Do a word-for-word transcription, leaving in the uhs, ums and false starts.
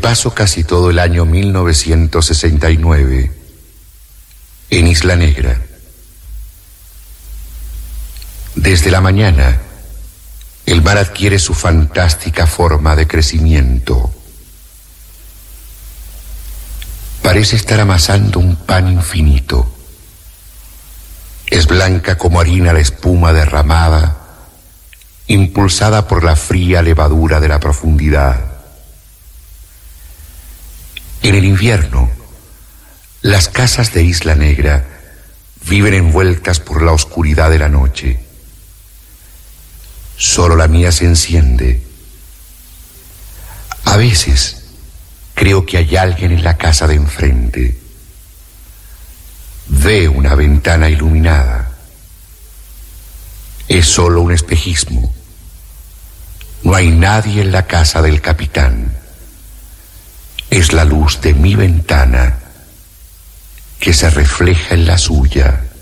paso casi todo el año mil novecientos sesenta y nueve en Isla Negra. Desde la mañana, el mar adquiere su fantástica forma de crecimiento. Parece estar amasando un pan infinito. Es blanca como harina la espuma derramada, impulsada por la fría levadura de la profundidad. En el invierno, las casas de Isla Negra viven envueltas por la oscuridad de la noche. Solo la mía se enciende. A veces creo que hay alguien en la casa de enfrente. Ve una ventana iluminada. Es solo un espejismo. No hay nadie en la casa del capitán. Es la luz de mi ventana que se refleja en la suya.